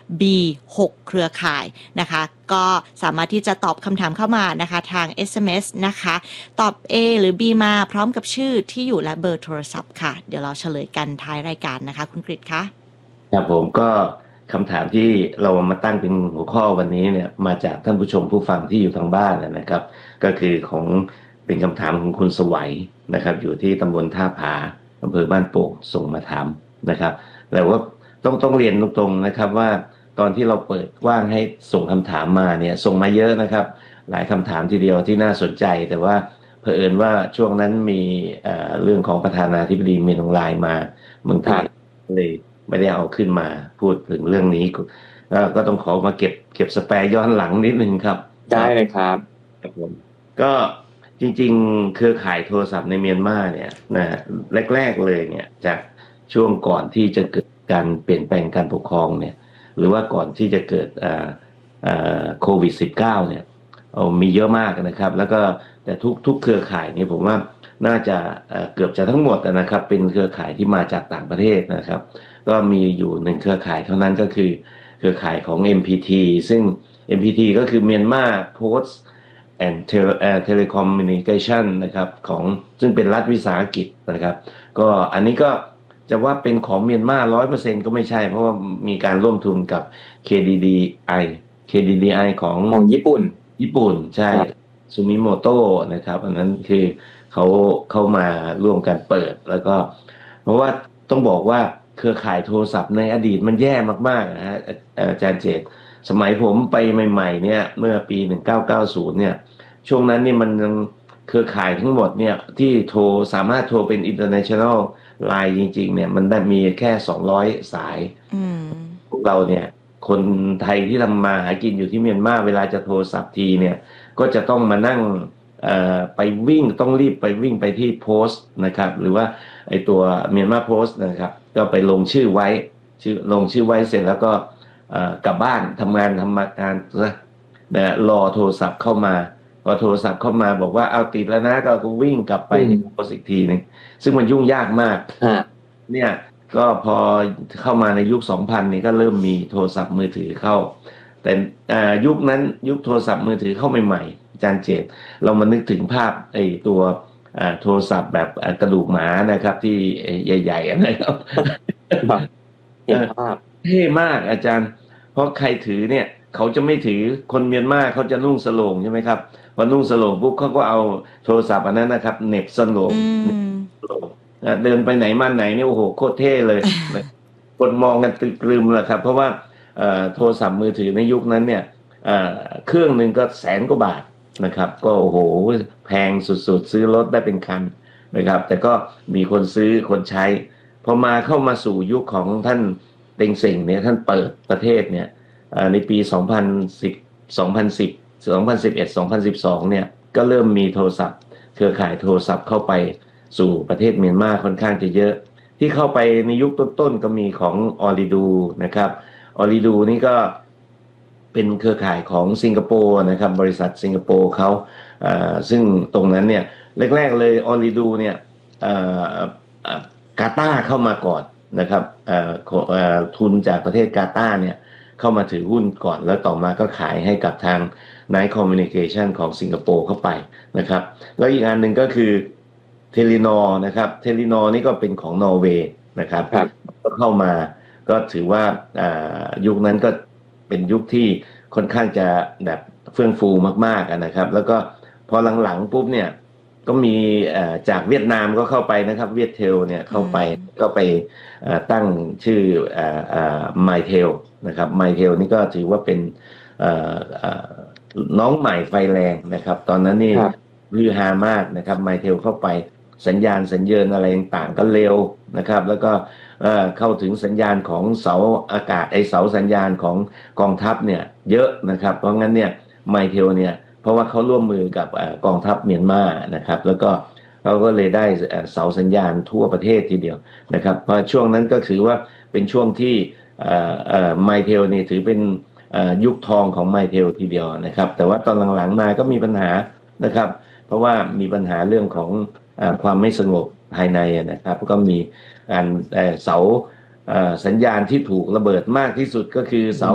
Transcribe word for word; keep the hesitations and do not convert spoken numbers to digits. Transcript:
B หก เครือข่ายนะคะก็สามารถที่จะตอบคำถามเข้ามานะคะทาง เอส เอ็ม เอส นะคะตอบ A หรือ B มาพร้อมกับชื่อที่อยู่และเบอร์โทรศัพท์ค่ะเดี๋ยวเราเฉลยกันท้ายรายการนะคะคุณกฤษคะครับผมก็คำถามที่เรามาตั้งเป็นหัวข้อวันนี้เนี่ยมาจากท่านผู้ชมผู้ฟังที่อยู่ทางบ้านนะครับก็คือของเป็นคำถามของคุณสวัยนะครับอยู่ที่ตำบลท่าผาอำเภอบ้านโป่งส่งมาถามนะครับแต่ว่าต้องต้องเรียนตรงๆนะครับว่าตอนที่เราเปิดกว้างให้ส่งคำถามมาเนี่ยส่งมาเยอะนะครับหลายคำถามทีเดียวที่น่าสนใจแต่ว่าเผอิญว่าช่วงนั้นมีเอ่อเรื่องของประธานาธิบดีมีนองไลน์มาเมืองไทยเลยไม่ได้เอาขึ้นมาพูดถึงเรื่องนี้ก็ก็ต้องขอมาเก็บเก็บสแปร์ย้อนหลังนิดนึงครับได้เลยครับครับผมก็จริงๆเครือข่ายโทรศัพท์ในเมียนมาเนี่ยนะแรกๆเลยเนี่ยจากช่วงก่อนที่จะเกิดการเปลี่ยนแปลงการปกครองเนี่ยหรือว่าก่อนที่จะเกิดอ่าอ่าโควิด สิบเก้า เนี่ยเอามีเยอะมากนะครับแล้วก็แต่ทุกทุกเครือข่ายเนี่ยผมว่าน่าจะเกือบจะทั้งหมดนะครับเป็นเครือข่ายที่มาจากต่างประเทศนะครับก็มีอยู่หนึ่งเครือข่ายเท่านั้นก็คือเครือข่ายของ เอ็ม พี ที ซึ่ง เอ็ม พี ที ก็คือ Myanmar Post and Telecommunication นะครับของซึ่งเป็นรัฐวิสาหกิจนะครับก็อันนี้ก็จะว่าเป็นของเมียนมา ร้อยเปอร์เซ็นต์ ก็ไม่ใช่เพราะว่ามีการร่วมทุนกับ เค ดี ดี ไอ เค ดี ดี ไอ ของของญี่ปุ่นญี่ปุ่นใช่ซูมิโมโตะนะครับอันนั้นคือเขาเข้ามาร่วมกันเปิดแล้วก็เพราะว่าต้องบอกว่าเครือข่ายโทรศัพท์ในอดีตมันแย่มากๆนะฮะอาจารย์เจตสมัยผมไปใหม่ๆเนี่ยเมื่อปีหนึ่งพันเก้าร้อยเก้าสิบเนี่ยช่วงนั้นนี่มันยังเครือข่ายทั้งหมดเนี่ยที่โทรสามารถโทรเป็น international line จริงๆเนี่ยมันได้มีแค่สองร้อยสายพวกเราเนี่ยคนไทยที่ทำมาหากินอยู่ที่เมียนมาเวลาจะโทรศัพท์ทีเนี่ยก็จะต้องมานั่งไปวิ่งต้องรีบไปวิ่งไปที่โพสต์นะครับหรือว่าไอตัวเมียนมาโพสต์นะครับก็ไปลงชื่อไว้ชื่อลงชื่อไว้เสร็จแล้วก็กลับบ้านทำงานทำงานนะรอโทรศัพท์เข้ามาพอโทรศัพท์เข้ามาบอกว่าเอาติดแล้วนะก็วิ่งกลับไปที่โพสต์อีกทีนึงซึ่งมันยุ่งยากมากเนี่ยก็พอเข้ามาในยุคสองพันนี่ก็เริ่มมีโทรศัพท์มือถือเข้าแต่ยุคนั้นยุคโทรศัพท์มือถือเข้าใหม่ๆอาจารย์เจตเรามานึกถึงภาพไอ้ตัวโทรศัพท์แบบกระดูกหมานะครับที่ใหญ่ๆนะครับเห็นภาพเท่มากอาจารย์เพราะใครถือเนี่ยเขาจะไม่ถือคนเมียนมาเขาจะนุ่งสโลงใช่ไหมครับพอนุ่งสโลงปุ๊บเขาก็เอาโทรศัพท์อันนั้นนะครับเหน็บสโลงเดินไปไหนมาไหนเนี่ยโอ้โหโคตรเท่เลยคนมองกันตึกลืมเลยครับเพราะว่าโทรศัพท์มือถือในยุคนั้นเนี่ยเครื่องหนึ่งก็แสนกว่าบาทนะครับก็โอ้โหแพงสุดๆซื้อรถได้เป็นคันนะครับแต่ก็มีคนซื้อคนใช้พอมาเข้ามาสู่ยุคของท่านเต็งเซ็งเนี่ยท่านเปิดประเทศเนี่ยในปีสองพันสิบ สองพันสิบ สองพันสิบเอ็ด สองพันสิบสองเนี่ยก็เริ่มมีโทรศัพท์เครือข่ายโทรศัพท์เข้าไปสู่ประเทศเมียนมาค่อนข้างจะเยอะที่เข้าไปในยุคต้นๆก็มีของออริดูนะครับออริดูนี่ก็เป็นเครือข่ายของสิงคโปร์นะครับบริษัทสิงคโปร์เขาซึ่งตรงนั้นเนี่ยแรกๆเลยออริดูเนี่ยกาตาร์เข้ามาก่อนนะครับทุนจากประเทศกาตาร์เนี่ยเข้ามาถือหุ้นก่อนแล้วต่อมาก็ขายให้กับทาง Night Communication ของสิงคโปร์เข้าไปนะครับแล้วอีกอันหนึ่งก็คือเทเลนอร์นะครับเทเลนอร์นี่ก็เป็นของนอร์เวย์นะครับก็เข้ามาก็ถือว่ายุคนั้นก็เป็นยุคที่ค่อนข้างจะแบบเฟื่องฟูมากๆนะครับแล้วก็พอหลังๆปุ๊บเนี่ยก็มีจากเวียดนามก็เข้าไปนะครับเวียดเทลเนี่ยเข้าไปก็ไปตั้งชื่อไมเทลนะครับไมเทลนี่ก็ถือว่าเป็นน้องใหม่ไฟแรงนะครับตอนนั้นนี่ฮือฮามากนะครับไมเทลเข้าไปสัญญาณสัญญาณอะไรต่างๆก็เร็วนะครับแล้วก็เข้าถึงสัญญาณของเสาอากาศไอเสาสัญญาณของกองทัพเนี่ยเยอะนะครับเพราะงั้นเนี่ยไมเทลเนี่ยเพราะว่าเขาร่วมมือกับกองทัพเมียนมานะครับแล้วก็เขาก็เลยได้เสาสัญญาณทั่วประเทศทีเดียวนะครับเพราะช่วงนั้นก็ถือว่าเป็นช่วงที่ไมเทลนี่ถือเป็นยุคทองของไมเทลทีเดียวนะครับแต่ว่าตอนหลังๆมาก็มีปัญหานะครับเพราะว่ามีปัญหาเรื่องของความไม่สงบภายในนะครับก็มีการเสาสัญญาณที่ถูกระเบิดมากที่สุดก็คือเสา